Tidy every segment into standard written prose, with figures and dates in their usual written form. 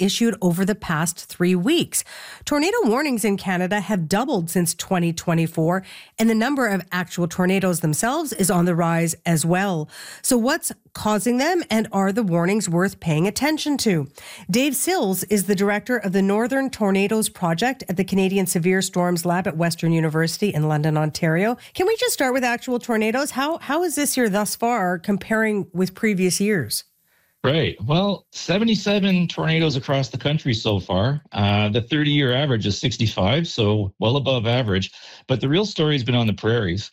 issued over the past 3 weeks. Tornado warnings in Canada have doubled since 2024, and the number of actual tornadoes themselves is on the rise as well. So what's causing them, and are the warnings worth paying attention to? Dave Sills is the director of the Northern Tornadoes Project at the Canadian Severe Storms Lab at Western University in London, Ontario. Can we just start with actual tornadoes? How is this year thus far comparing with previous years? Right. Well, 77 tornadoes across the country so far. The 30-year average is 65, so well above average. But the real story has been on the prairies.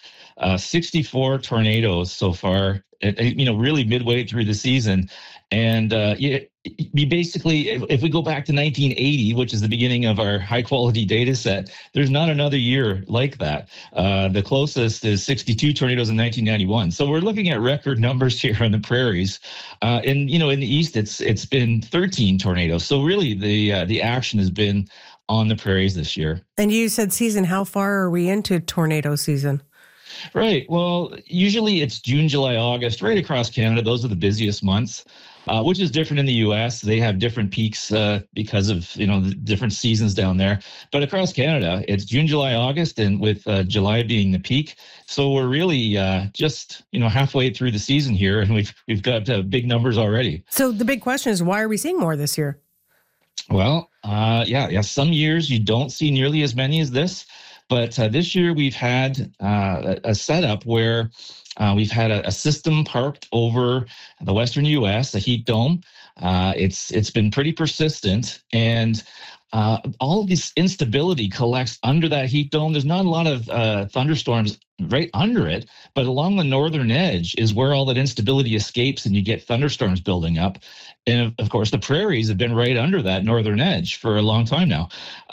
64 tornadoes so far, really midway through the season. And we basically, if we go back to 1980, which is the beginning of our high quality data set, there's not another year like that. The closest is 62 tornadoes in 1991. So we're looking at record numbers here on the prairies. In the east, it's been 13 tornadoes. So really the action has been on the prairies this year. And you said season, how far are we into tornado season? Right. Well, usually it's June, July, August, right across Canada. Those are the busiest months, which is different in the U.S. They have different peaks because of, the different seasons down there. But across Canada, it's June, July, August, and with July being the peak. So we're really just, halfway through the season here, and we've got big numbers already. So the big question is, why are we seeing more this year? Well, some years you don't see nearly as many as this. But this year we've had a setup where we've had a system parked over the western U.S., a heat dome. It's been pretty persistent, and all of this instability collects under that heat dome. There's not a lot of thunderstorms right under it, but along the northern edge is where all that instability escapes, and you get thunderstorms building up. And of course, the prairies have been right under that northern edge for a long time now.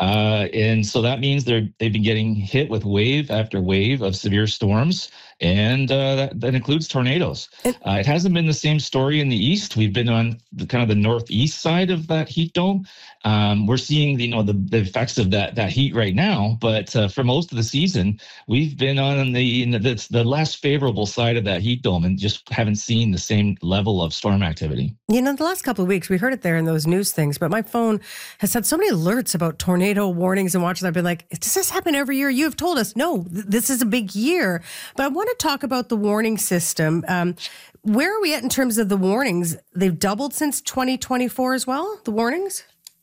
And so that means they've been getting hit with wave after wave of severe storms. And that includes tornadoes. It hasn't been the same story in the east. We've been on the northeast side of that heat dome. We're seeing the effects of that heat right now. But for most of the season, we've been on the less favorable side of that heat dome and just haven't seen the same level of storm activity. The last couple of weeks, we heard it there in those news things, but my phone has had so many alerts about tornado warnings and watches. I've been like, does this happen every year? You've told us, no, this is a big year. But I want to talk about the warning system. Where are we at in terms of the warnings? They've doubled since 2024 as well, the warnings?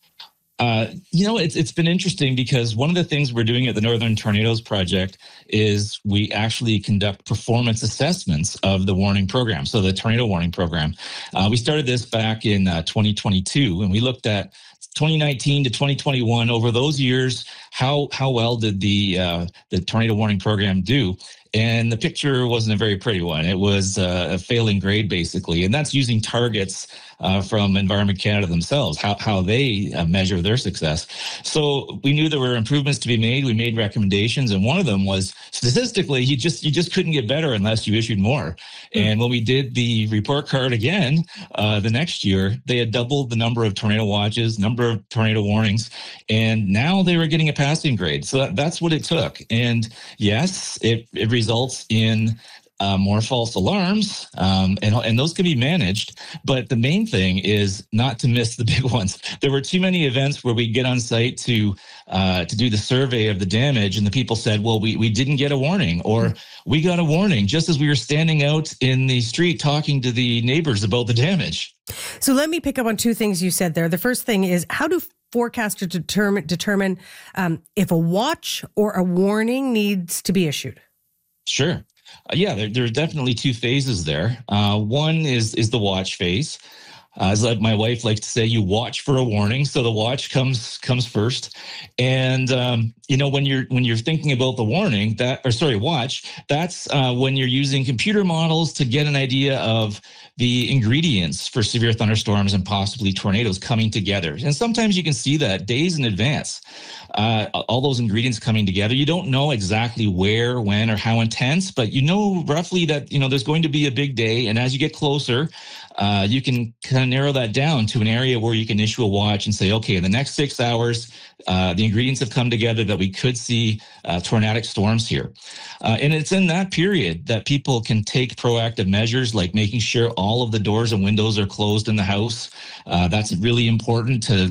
It's been interesting because one of the things we're doing at the Northern Tornadoes Project is we actually conduct performance assessments of the warning program, so the tornado warning program. We started this back in 2022, and we looked at 2019 to 2021. Over those years, how well did the tornado warning program do? And the picture wasn't a very pretty one. It was a failing grade, basically. And that's using targets from Environment Canada themselves, how they measure their success. So we knew there were improvements to be made. We made recommendations. And one of them was, statistically, you just couldn't get better unless you issued more. And when we did the report card again, the next year, they had doubled the number of tornado watches, number of tornado warnings. And now they were getting a passing grade. So that's what it took. And yes, it results in more false alarms, and those can be managed. But the main thing is not to miss the big ones. There were too many events where we get on site to do the survey of the damage, and the people said, well, we didn't get a warning, or we got a warning just as we were standing out in the street talking to the neighbors about the damage. So let me pick up on two things you said there. The first thing is, how do forecasters determine if a watch or a warning needs to be issued? Sure. There are definitely two phases there. One is the watch phase. As my wife likes to say, you watch for a warning. So the watch comes first. And, when you're thinking about the warning, watch, that's when you're using computer models to get an idea of the ingredients for severe thunderstorms and possibly tornadoes coming together. And sometimes you can see that days in advance, all those ingredients coming together. You don't know exactly where, when, or how intense, but you know roughly that, there's going to be a big day. And as you get closer, you can kind of narrow that down to an area where you can issue a watch and say, okay, in the next 6 hours, the ingredients have come together that we could see tornadic storms here. And it's in that period that people can take proactive measures like making sure all of the doors and windows are closed in the house. That's really important to